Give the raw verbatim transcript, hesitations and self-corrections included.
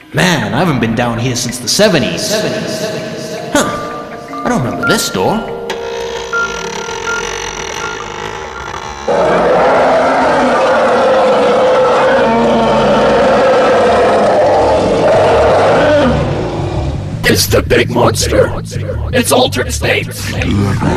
Man, I haven't been down here since the seventies. Huh. I don't remember this door. It's the big monster. It's altered states.